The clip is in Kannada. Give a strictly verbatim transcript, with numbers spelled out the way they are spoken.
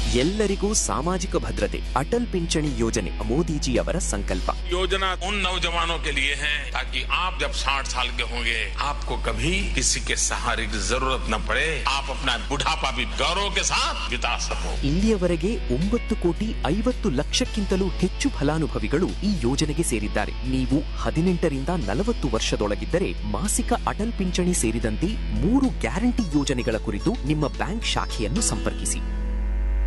ಎಲ್ಲರಿಗೂ ಸಾಮಾಜಿಕ ಭದ್ರತೆ ಅಟಲ್ ಪಿಂಚಣಿ ಯೋಜನೆ ಮೋದಿಜಿಯವರ ಸಂಕಲ್ಪ. योजना उन नौजवानों के लिए है ताकि आप जब साठ साल के होंगे आपको कभी किसी के सहारे की जरूरत न पड़े, आप अपना बुढ़ापा भी गौरव के साथ बिता सको. ಇಲ್ಲಿಯವರೆಗೆ ಒಂಬತ್ತು ಕೋಟಿ ಐವತ್ತು ಲಕ್ಷಕ್ಕಿಂತಲೂ ಹೆಚ್ಚು ಫಲಾನುಭವಿಗಳು ಈ ಯೋಜನೆಗೆ ಸೇರಿದ್ದಾರೆ. ನೀವು ಹದಿನೆಂಟರಿಂದ ನಲವತ್ತು ವರ್ಷದೊಳಗಿದ್ದರೆ ಮಾಸಿಕ ಅಟಲ್ ಪಿಂಚಣಿ ಸೇರಿದಂತೆ ಮೂರು ಗ್ಯಾರಂಟಿ ಯೋಜನೆಗಳ ಕುರಿತು ನಿಮ್ಮ ಬ್ಯಾಂಕ್ ಶಾಖೆಯನ್ನು ಸಂಪರ್ಕಿಸಿ.